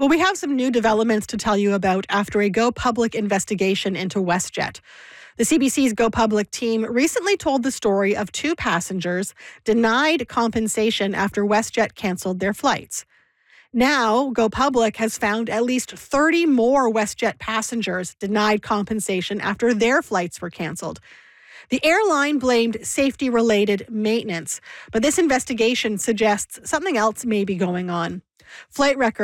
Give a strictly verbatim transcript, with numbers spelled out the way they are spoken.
Well, we have some new developments to tell you about after a Go Public investigation into WestJet. The C B C's Go Public team recently told the story of two passengers denied compensation after WestJet canceled their flights. Now, Go Public has found at least thirty more WestJet passengers denied compensation after their flights were canceled. The airline blamed safety-related maintenance, but this investigation suggests something else may be going on. Flight records